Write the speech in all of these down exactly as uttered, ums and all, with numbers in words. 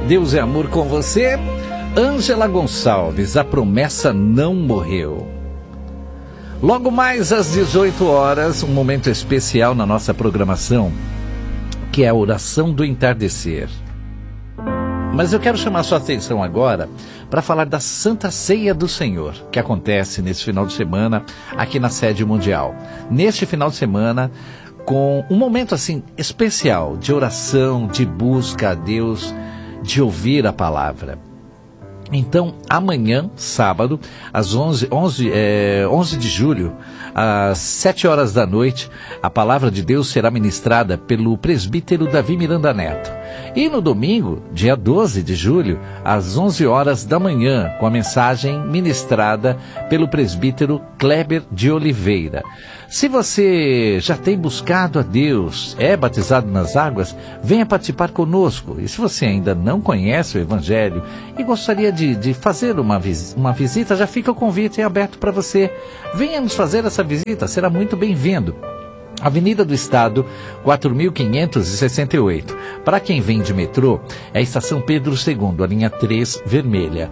Deus é amor com você. Ângela Gonçalves, a promessa não morreu. Logo mais às dezoito horas, um momento especial na nossa programação, que é a oração do entardecer. Mas eu quero chamar sua atenção agora para falar da Santa Ceia do Senhor, que acontece nesse final de semana aqui na sede mundial. Neste final de semana, com um momento assim especial de oração, de busca a Deus, de ouvir a palavra. Então, amanhã, sábado, às onze, onze, é, onze de julho, às sete horas da noite, a palavra de Deus será ministrada pelo presbítero Davi Miranda Neto. E no domingo, dia doze de julho, às onze horas da manhã, com a mensagem ministrada pelo presbítero Kleber de Oliveira. Se você já tem buscado a Deus, é batizado nas águas, venha participar conosco. E se você ainda não conhece o Evangelho e gostaria de, de fazer uma, vis, uma visita, já fica o convite aberto para você. Venha nos fazer essa visita, será muito bem-vindo. Avenida do Estado, quatro mil quinhentos e sessenta e oito. Para quem vem de metrô, é a Estação Pedro segundo, a linha três, vermelha.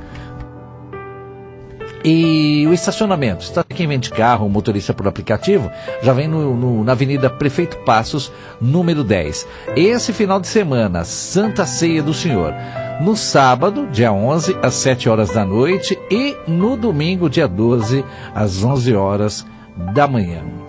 E o estacionamento, está quem vem de carro, o motorista por aplicativo, já vem no, no, na Avenida Prefeito Passos, número dez. Esse final de semana, Santa Ceia do Senhor. No sábado, dia onze, às sete horas da noite, e no domingo, dia doze, às onze horas da manhã.